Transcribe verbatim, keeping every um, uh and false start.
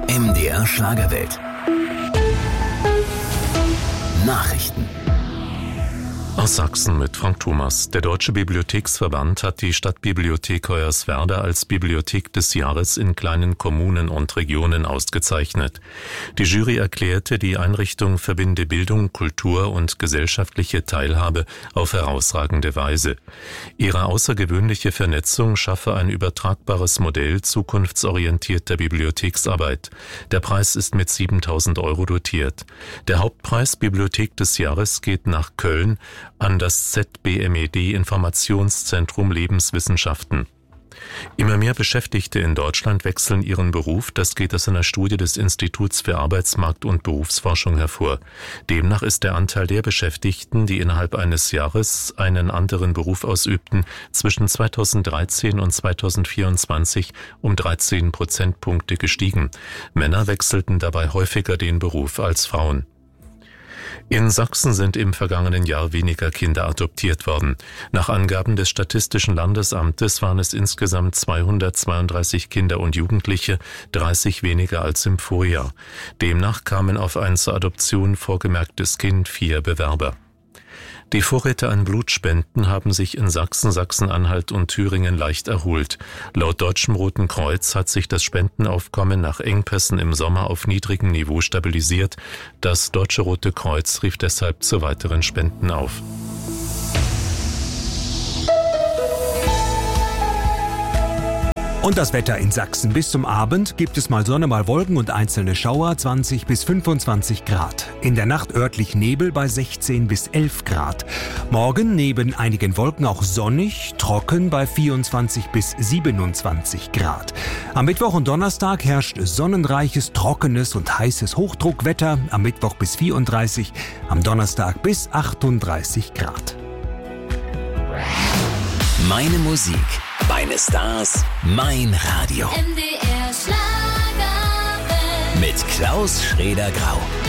M D R Schlagerwelt. Nachrichten. Aus Sachsen mit Frank Thomas. Der Deutsche Bibliotheksverband hat die Stadtbibliothek Hoyerswerda als Bibliothek des Jahres in kleinen Kommunen und Regionen ausgezeichnet. Die Jury erklärte, die Einrichtung verbinde Bildung, Kultur und gesellschaftliche Teilhabe auf herausragende Weise. Ihre außergewöhnliche Vernetzung schaffe ein übertragbares Modell zukunftsorientierter Bibliotheksarbeit. Der Preis ist mit siebentausend Euro dotiert. Der Hauptpreis Bibliothek des Jahres geht nach Köln an das Z B M E D Informationszentrum Lebenswissenschaften. Immer mehr Beschäftigte in Deutschland wechseln ihren Beruf, das geht aus einer Studie des Instituts für Arbeitsmarkt- und Berufsforschung hervor. Demnach ist der Anteil der Beschäftigten, die innerhalb eines Jahres einen anderen Beruf ausübten, zwischen zweitausenddreizehn und zweitausendvierundzwanzig um dreizehn Prozentpunkte gestiegen. Männer wechselten dabei häufiger den Beruf als Frauen. In Sachsen sind im vergangenen Jahr weniger Kinder adoptiert worden. Nach Angaben des Statistischen Landesamtes waren es insgesamt zweihundertzweiunddreißig Kinder und Jugendliche, dreißig weniger als im Vorjahr. Demnach kamen auf ein zur Adoption vorgemerktes Kind vier Bewerber. Die Vorräte an Blutspenden haben sich in Sachsen, Sachsen-Anhalt und Thüringen leicht erholt. Laut Deutschem Roten Kreuz hat sich das Spendenaufkommen nach Engpässen im Sommer auf niedrigem Niveau stabilisiert. Das Deutsche Rote Kreuz rief deshalb zu weiteren Spenden auf. Und das Wetter in Sachsen. Bis zum Abend gibt es mal Sonne, mal Wolken und einzelne Schauer, zwanzig bis fünfundzwanzig Grad. In der Nacht örtlich Nebel bei sechzehn bis elf Grad. Morgen neben einigen Wolken auch sonnig, trocken bei vierundzwanzig bis siebenundzwanzig Grad. Am Mittwoch und Donnerstag herrscht sonnenreiches, trockenes und heißes Hochdruckwetter. Am Mittwoch bis vierunddreißig, am Donnerstag bis achtunddreißig Grad. Meine Musik, meine Stars, mein Radio. M D R Schlagerwelt. Mit Klaus Schroeder-Grau.